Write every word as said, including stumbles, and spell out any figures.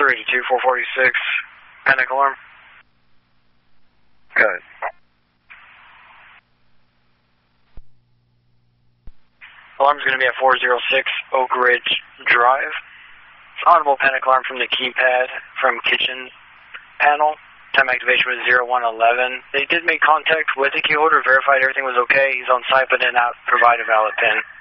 Ridge two four forty-six, panic alarm. Go ahead. Alarm's going to be at four oh six Oak Ridge Drive. It's audible panic alarm from the keypad from kitchen panel. Time activation was zero one eleven. They did make contact with the key holder, verified everything was okay. He's on site, but did not provide a valid PIN.